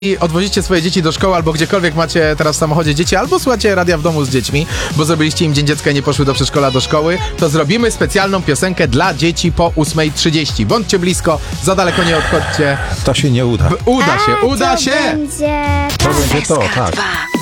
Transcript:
I odwozicie swoje dzieci do szkoły albo gdziekolwiek macie teraz w samochodzie dzieci, albo słuchacie radia w domu z dziećmi, bo zrobiliście im Dzień Dziecka i nie poszły do przedszkola, do szkoły, to zrobimy specjalną piosenkę dla dzieci po 8:30. Bądźcie blisko, za daleko nie odchodźcie. To się nie uda. Uda się. Będzie... To będzie to, tak.